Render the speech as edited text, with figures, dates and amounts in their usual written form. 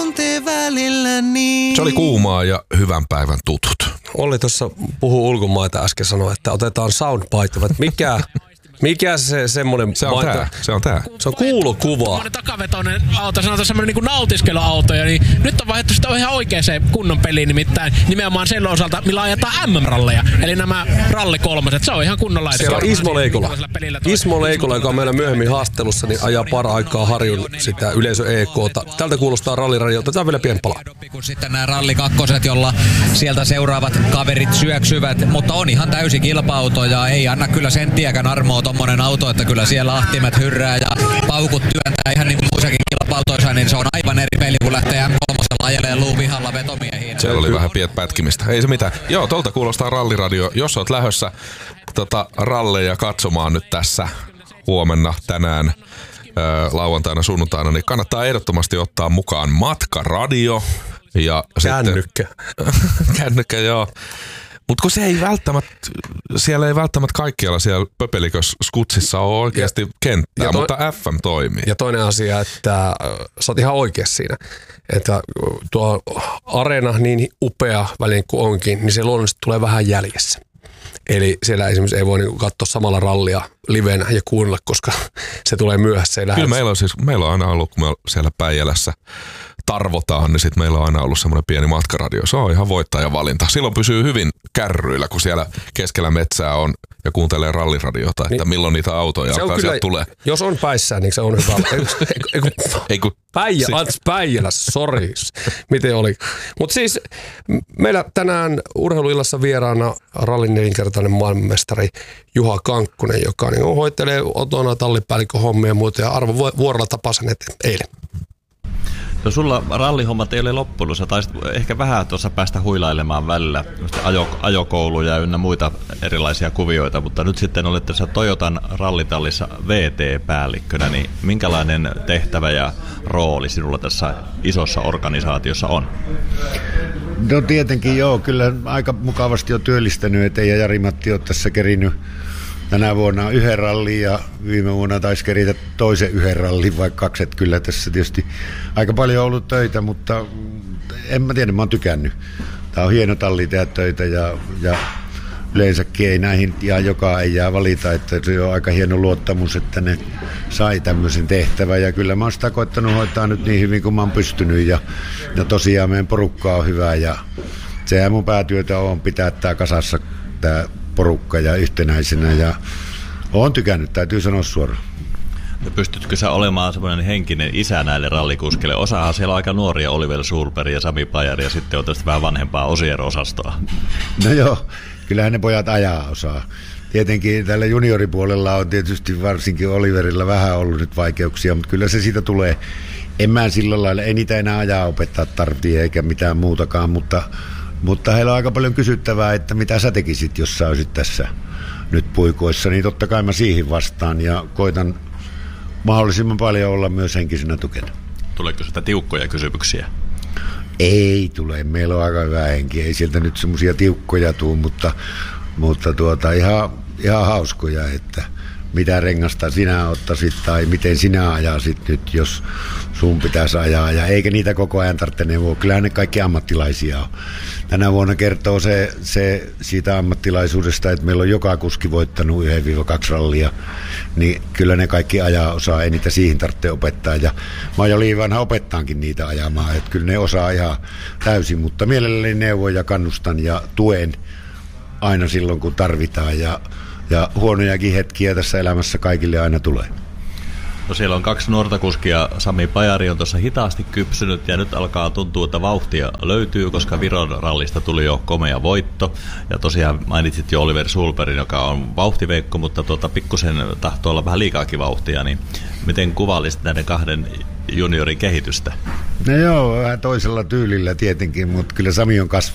tuntee välillä niin. Se oli Kuumaa ja hyvän päivän tutut. Olli tuossa puhuu ulkomaita äsken sanoi, että otetaan soundbite. Mikä se semmoinen... Se on tää. Se on kuulokuva. Semmoinen takavetoinen auto, sanotaan semmoinen niin kuin nautiskeluauto. Ja niin nyt on vaihdettu sitä ihan oikeeseen kunnon peliin, nimittäin nimenomaan sen osalta, millä ajetaan MM-ralleja. Eli nämä ralli kolmoset, se on ihan kunnon laite. Siellä on Ismo Leikola, joka on meillä myöhemmin haastattelussa, niin ajaa para-aikaa Harjun sitä yleisö EK:ta. Tältä kuulostaa ralliradiolta. Tämä on vielä pieni pala. Kun sitten nämä rallikakkoset, jolla sieltä seuraavat kaverit syöksyvät, mutta on ihan täysi kilpa-auto ja ei anna kyllä senttiäkään armoa tommonen auto, että kyllä siellä ahtimet hyrrää ja paukut työntää ihan niin kuin muissakin kilpa-autoissa, niin se on aivan eri peli, kun lähtee M3 ajelee luupihalla vetomiehiin. Siellä oli vähän piet pätkimistä. Ei se mitään. Joo, tuolta kuulostaa ralliradio. Jos oot lähdössä ralleja katsomaan nyt tässä huomenna, tänään, lauantaina, sunnuntaina, niin kannattaa ehdottomasti ottaa mukaan matkaradio. Ja Kännykkä. Kännykkä, joo. Mutta kun siellä ei välttämättä kaikkialla siellä pöpelikös skutsissa ole oikeasti kenttää, mutta FM toimii. Ja toinen asia, että sä oot ihan oikeassa siinä, että tuo areena niin upea väliin kuin onkin, niin se luonnollisesti tulee vähän jäljessä. Eli siellä esimerkiksi ei voi katsoa samalla rallia livenä ja kuunnella, koska se tulee myöhässä. Kyllä meillä on aina ollut, kun me siellä Päijälässä tarvotaan, niin sitten meillä on aina ollut semmoinen pieni matkaradio. Se on ihan voittajavalinta. Silloin pysyy hyvin kärryillä, kun siellä keskellä metsää on ja kuuntelee ralliradiota, että milloin niitä autoja alkaa sieltä tulee. Jos on päissään, niin se on hyvä. Päijälä, sori. Miten oli? Mutta siis meillä tänään urheiluillassa vieraana rallin nelinkertainen maailmanmestari Juha Kankkunen, joka niin hoitelee otona tallipäällikön hommia ja muuta. Ja Arvo Vuorolla tapasin eilen. No sulla rallihommat ei ole loppunut, sä taisit ehkä vähän tuossa päästä huilailemaan välillä ajokouluja ynnä muita erilaisia kuvioita, mutta nyt sitten olet tässä Toyotan rallitallissa VT-päällikkönä, niin minkälainen tehtävä ja rooli sinulla tässä isossa organisaatiossa on? No tietenkin joo, kyllä aika mukavasti on työllistänyt, ettei Jari-Matti ole tässä kerinyt tänä vuonna yhden rallin ja viime vuonna taisi keritä toisen yhden rallin, vaikka kaksi, että kyllä tässä tietysti aika paljon on ollut töitä, mutta en mä tiedä, mä oon tykännyt. Tää on hieno talli tehdä töitä ja yleensäkin ei näihin ihan joka ei jää valita, että se on aika hieno luottamus, että ne sai tämmöisen tehtävän ja kyllä mä oon sitä koittanut hoitaa nyt niin hyvin kuin mä oon pystynyt ja tosiaan meidän porukka on hyvä ja sehän mun päätyötä on pitää tää kasassa tää porukka ja yhtenäisenä ja olen tykännyt, täytyy sanoa suoraan. Ja pystytkö sä olemaan semmoinen henkinen isä näille rallikuskille? Osahan siellä on aika nuoria, Oliver Sulberg ja Sami Pajari ja sitten on tästä vähän vanhempaa Osier-osastoa. No joo, kyllähän ne pojat ajaa osaa. Tietenkin tällä junioripuolella on tietysti varsinkin Oliverilla vähän ollut nyt vaikeuksia, mutta kyllä se siitä tulee. En mä sillä lailla, ei niitä enää ajaa opettaa tarvitse eikä mitään muutakaan, mutta heillä on aika paljon kysyttävää, että mitä sä tekisit, jos sä olisit tässä nyt puikoissa, niin totta kai mä siihen vastaan ja koitan mahdollisimman paljon olla myös henkisenä tukena. Tuleeko sitä tiukkoja kysymyksiä? Ei tule, meillä on aika hyvä henki, ei sieltä nyt semmoisia tiukkoja tule, mutta ihan hauskoja, että mitä rengasta sinä ottaisit tai miten sinä ajasit nyt, jos sun pitäisi ajaa. Ja eikä niitä koko ajan tarvitse neuvoa. Kyllähän ne kaikki ammattilaisia on. Tänä vuonna kertoo se siitä ammattilaisuudesta, että meillä on joka kuski voittanut 1-2 rallia. Niin kyllä ne kaikki ajaa osaa, ei niitä siihen tarvitse opettaa. Ja mä oon jo liian vanha opettaankin niitä ajamaan. Että kyllä ne osaa ihan täysin, mutta mielelläni neuvon ja kannustan ja tuen aina silloin, kun tarvitaan. Ja huonojakin hetkiä tässä elämässä kaikille aina tulee. No siellä on 2 nuorta kuskia. Sami Pajari on tuossa hitaasti kypsynyt ja nyt alkaa tuntua, että vauhtia löytyy, koska Viron rallista tuli jo komea voitto. Ja tosiaan mainitsit jo Oliver Sulbergin, joka on vauhtiveikko, mutta pikkusen tahtoo olla vähän liikaakin vauhtia. Niin miten kuvailisit näiden 2 juniorin kehitystä? No joo, vähän toisella tyylillä tietenkin, mutta kyllä Sami on kasvanut